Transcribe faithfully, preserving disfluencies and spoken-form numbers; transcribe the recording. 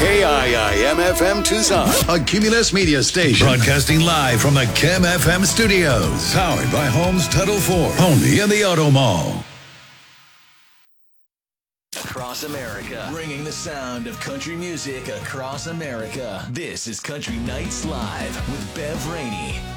K I I M F M Tucson, a Cumulus media station. Broadcasting live from the Chem F M studios. Powered by Holmes Title Ford. Only in the Auto Mall. Across America, bringing the sound of country music across America. This is Country Nights Live with Bev Rainey.